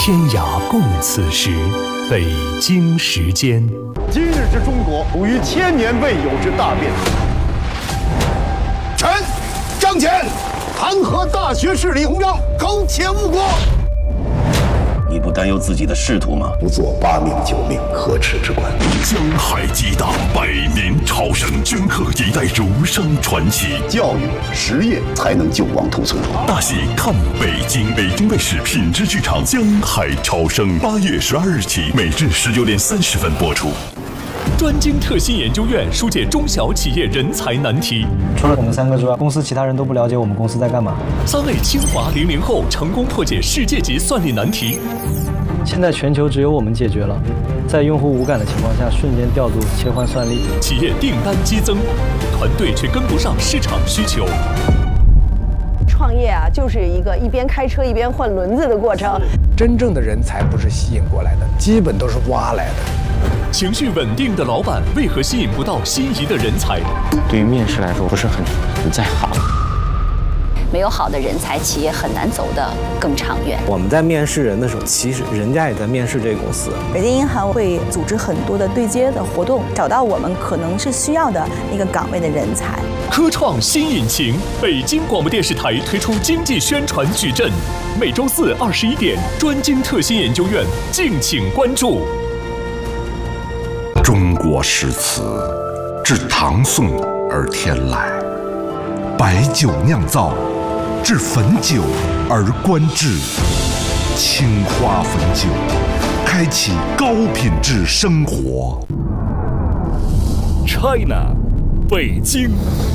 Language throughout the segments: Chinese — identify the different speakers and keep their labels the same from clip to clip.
Speaker 1: 天涯共此时，北京时间。
Speaker 2: 今日之中国，处于千年未有之大变。
Speaker 3: 臣张俭弹劾大学士李鸿章，苟且误国。
Speaker 4: 你不担忧自己的仕途吗？
Speaker 3: 不做8命9命，可耻之官。
Speaker 5: 江海激荡，百年超生，镌刻一代儒生传奇。
Speaker 3: 教育实业才能救亡图存。
Speaker 5: 大戏看北京，北京卫视品质剧场《江海超生》8月12日起，每日19点30分播出。
Speaker 1: 专精特新研究院疏解中小企业人才难题。
Speaker 6: 除了我们3个之外，公司其他人都不了解我们公司在干嘛。
Speaker 1: 3位清华00后成功破解世界级算力难题。
Speaker 6: 现在全球只有我们解决了，在用户无感的情况下，瞬间调度切换算力。
Speaker 1: 企业订单激增，团队却跟不上市场需求。
Speaker 7: 创业啊，就是一个一边开车一边换轮子的过程。
Speaker 8: 真正的人才不是吸引过来的，基本都是挖来的。
Speaker 1: 情绪稳定的老板为何吸引不到心仪的人才？
Speaker 9: 对于面试来说，不是很在行。
Speaker 10: 没有好的人才，企业很难走得更长远。
Speaker 6: 我们在面试人的时候，其实人家也在面试这个公司。
Speaker 11: 北京银行会组织很多的对接的活动，找到我们可能是需要的那个岗位的人才。
Speaker 1: 科创新引擎，北京广播电视台推出经济宣传矩阵，每周4 21点，专精特新研究院，敬请关注。
Speaker 5: 中国诗词自唐宋而天来，白酒酿造，至汾酒而观致。青花汾酒，开启高品质生活。
Speaker 1: China， 北京。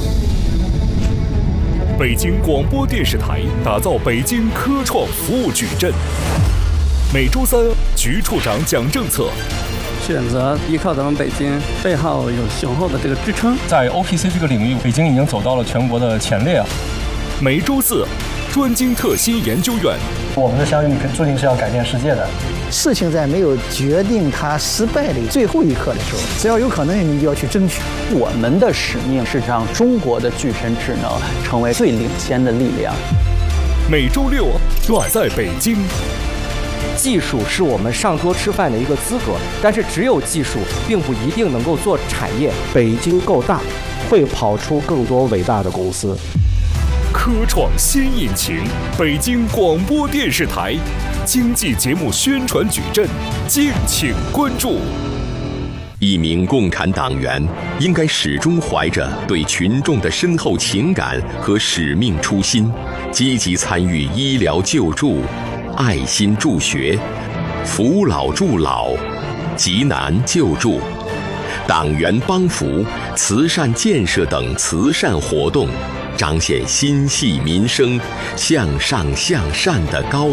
Speaker 1: 北京广播电视台打造北京科创服务矩阵，每周3，局处长讲政策。
Speaker 12: 选择依靠咱们北京背后有雄厚的这个支撑，
Speaker 13: 在 OPC 这个领域，北京已经走到了全国的前列。
Speaker 1: 每周4，专精特新研究院。
Speaker 6: 我们的相遇注定是要改变世界的。
Speaker 14: 事情在没有决定它失败的最后一刻的时候，只要有可能，你就要去争取。
Speaker 15: 我们的使命是让中国的具身智能成为最领先的力量。
Speaker 1: 每周6，远在北京。
Speaker 16: 技术是我们上桌吃饭的一个资格，但是只有技术并不一定能够做产业。
Speaker 17: 北京够大，会跑出更多伟大的公司。
Speaker 1: 科创新引擎，北京广播电视台经济节目宣传矩阵，敬请关注。
Speaker 18: 一名共产党员应该始终怀着对群众的深厚情感和使命初心，积极参与医疗救助、爱心助学、扶老助老、急难救助、党员帮扶、慈善建设等慈善活动，彰显心系民生、向上向善的高